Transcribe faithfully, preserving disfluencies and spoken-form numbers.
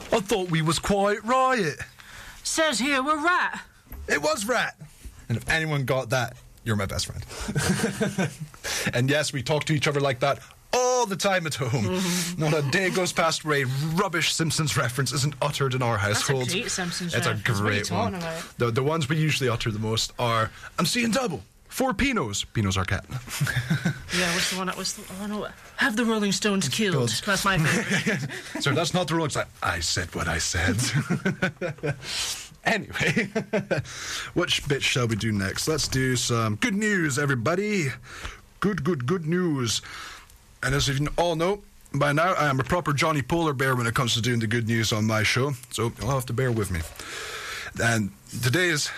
I thought we was quite right. Says here we're right. It was right. And if anyone got that, you're my best friend. And yes, we talk to each other like that all the time at home. Mm-hmm. Not a day goes past where a rubbish Simpsons reference isn't uttered in our household. That's a great Simpsons It's reference. a great what are you one. talking about? The, the ones we usually utter the most are, I'm seeing double. Four Pinos. Pino's our cat. Yeah, what's the one that was the one? Oh, have the Rolling Stones killed? Killed. That's my favourite. So that's not the Rolling Stones. I said what I said. Anyway, which bit shall we do next? Let's do some good news, everybody. Good, good, good news. And as you all know, by now I am a proper Johnny Polar Bear when it comes to doing the good news on my show, so you'll have to bear with me. And today's